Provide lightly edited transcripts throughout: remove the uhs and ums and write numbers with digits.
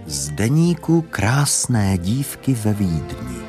Z deníku krásné dívky ve Vídni.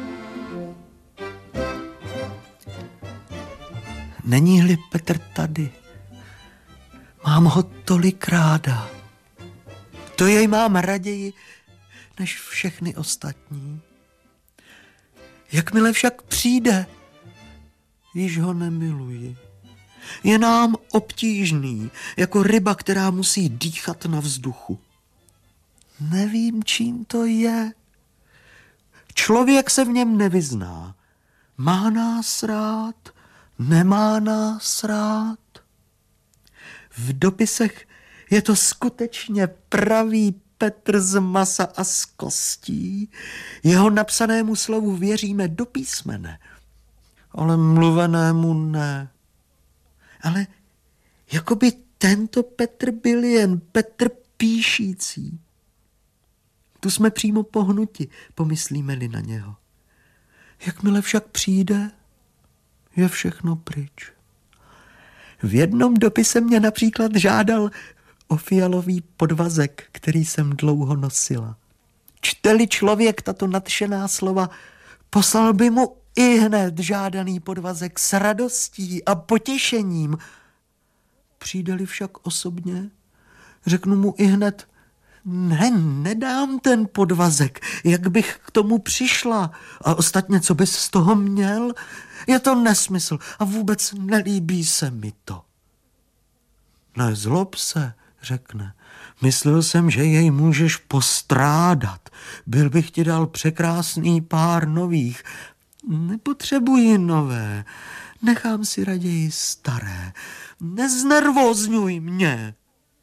Není-li Petr tady, mám ho tolik ráda. To jej mám raději než všechny ostatní. Jakmile však přijde, již ho nemiluji. Je nám obtížný, jako ryba, která musí dýchat na vzduchu. Nevím, čím to je. Člověk se v něm nevyzná. Má nás rád, nemá nás rád. V dopisech je to skutečně pravý Petr z masa a z kostí. Jeho napsanému slovu věříme do písmene, ale mluvenému ne. Ale jako by tento Petr byl jen Petr píšící. Tu jsme přímo pohnuti, pomyslíme-li na něho. Jakmile však přijde, je všechno pryč. V jednom dopise mě například žádal o fialový podvazek, který jsem dlouho nosila. Čte-li člověk tato nadšená slova, poslal by mu ihned žádaný podvazek s radostí a potěšením. Přijde-li však osobně, řeknu mu ihned: ne, nedám ten podvazek, jak bych k tomu přišla. A ostatně, co bys z toho měl? Je to nesmysl a vůbec nelíbí se mi to. Nezlob se, řekne. Myslel jsem, že jej můžeš postrádat. Byl bych ti dal překrásný pár nových. Nepotřebuji nové. Nechám si raději staré. Neznervózňuj mě.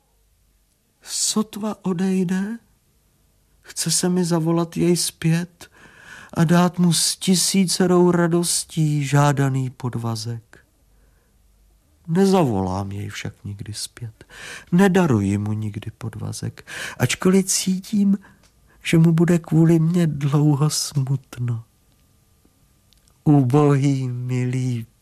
Sotva odejde, chce se mi zavolat jej zpět a dát mu s tisícerou radostí žádaný podvazek. Nezavolám jej však nikdy zpět. Nedaruji mu nikdy podvazek, ačkoliv cítím, že mu bude kvůli mně dlouho smutno. Ubohý, milý